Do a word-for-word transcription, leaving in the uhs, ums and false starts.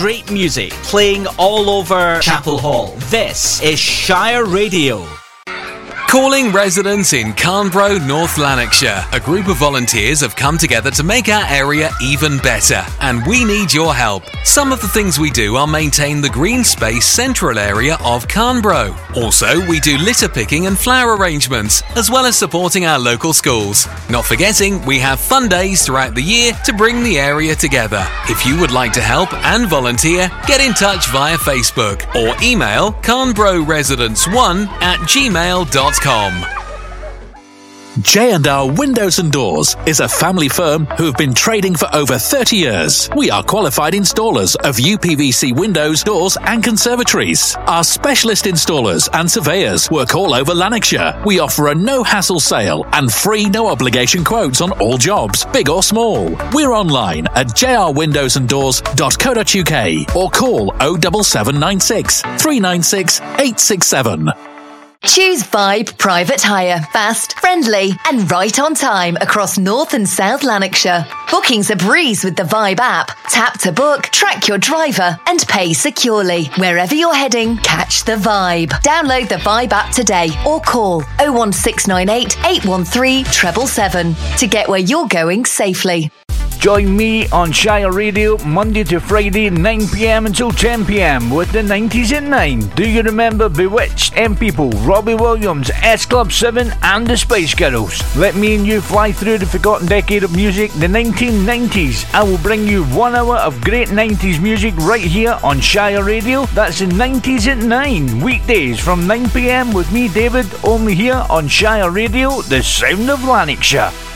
great music playing all over Chapel Hall. This is Shire Radio. Calling residents in Carnbro, North Lanarkshire. A group of volunteers have come together to make our area even better, and we need your help. Some of the things we do are maintain the green space central area of Carnbro. Also, we do litter picking and flower arrangements, as well as supporting our local schools. Not forgetting, we have fun days throughout the year to bring the area together. If you would like to help and volunteer, get in touch via Facebook or email carnbroresidents one at gmail dot com. J and R Windows and Doors is a family firm who have been trading for over thirty years. We are qualified installers of U P V C windows, doors and conservatories. Our specialist installers and surveyors work all over Lanarkshire. We offer a no-hassle sale and free no-obligation quotes on all jobs, big or small. We're online at j r windows and doors dot co dot u k or call oh seven seven nine six, three nine six, eight six seven. Choose Vibe Private Hire. Fast, friendly and right on time across North and South Lanarkshire. Booking's a breeze with the Vibe app. Tap to book, track your driver and pay securely. Wherever you're heading, catch the Vibe. Download the Vibe app today or call oh one six nine eight, eight one three, seven seven seven to get where you're going safely. Join me on Shire Radio Monday to Friday, nine p m until ten p m with the nineties at nine. Do you remember Bewitched, M People, Robbie Williams, S Club seven and the Spice Girls? Let me and you fly through the forgotten decade of music, the nineteen nineties. I will bring you one hour of great nineties music right here on Shire Radio. That's the nineties at nine, weekdays from nine p m with me, David, only here on Shire Radio, the sound of Lanarkshire.